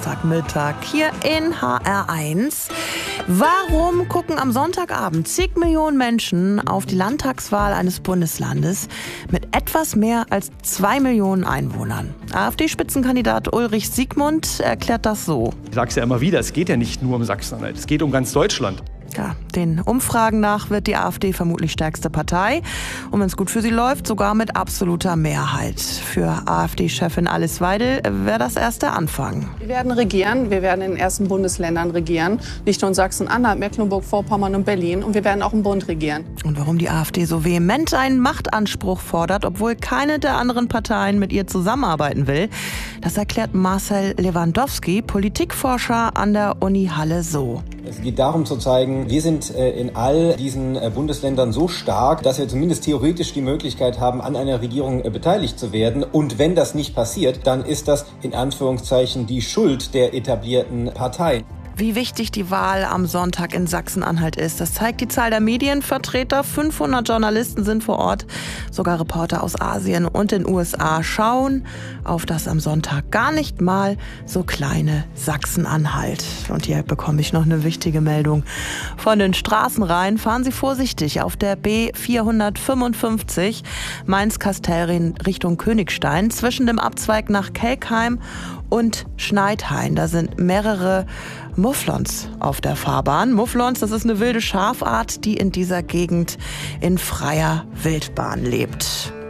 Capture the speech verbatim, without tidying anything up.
Donnerstagmittag hier in H R eins. Warum gucken am Sonntagabend zig Millionen Menschen auf die Landtagswahl eines Bundeslandes mit etwas mehr als zwei Millionen Einwohnern? AfD-Spitzenkandidat Ulrich Siegmund erklärt das so. Ich sage es ja immer wieder, es geht ja nicht nur um Sachsen-Anhalt, es geht um ganz Deutschland. Ja, den Umfragen nach wird die AfD vermutlich stärkste Partei und wenn es gut für sie läuft, sogar mit absoluter Mehrheit. Für AfD-Chefin Alice Weidel wäre das erst der Anfang. Wir werden regieren, wir werden in den ersten Bundesländern regieren, nicht nur in Sachsen-Anhalt, Mecklenburg-Vorpommern und Berlin, und wir werden auch im Bund regieren. Und warum die AfD so vehement einen Machtanspruch fordert, obwohl keine der anderen Parteien mit ihr zusammenarbeiten will, das erklärt Marcel Lewandowski, Politikforscher an der Uni Halle, so. Es geht darum zu zeigen, wir sind in all diesen Bundesländern so stark, dass wir zumindest theoretisch die Möglichkeit haben, an einer Regierung beteiligt zu werden. Und wenn das nicht passiert, dann ist das in Anführungszeichen die Schuld der etablierten Parteien. Wie wichtig die Wahl am Sonntag in Sachsen-Anhalt ist, das zeigt die Zahl der Medienvertreter. fünfhundert Journalisten sind vor Ort. Sogar Reporter aus Asien und den U S A schauen auf das am Sonntag gar nicht mal so kleine Sachsen-Anhalt. Und hier bekomme ich noch eine wichtige Meldung. Von den Straßenreihen fahren Sie vorsichtig auf der B vierhundertfünfundfünfzig Mainz-Kastell Richtung Königstein zwischen dem Abzweig nach Kelkheim und Schneidhain. Da sind mehrere Mufflons auf der Fahrbahn. Mufflons, das ist eine wilde Schafart, die in dieser Gegend in freier Wildbahn lebt.